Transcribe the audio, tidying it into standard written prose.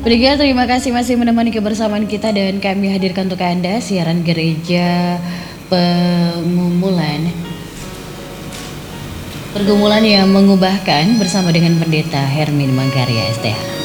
Pendengar, terima kasih masih menemani kebersamaan kita dan kami hadirkan untuk Anda siaran gereja pengumulan pergumulan yang mengubahkan bersama dengan Pendeta Hermin Mangkarya STH.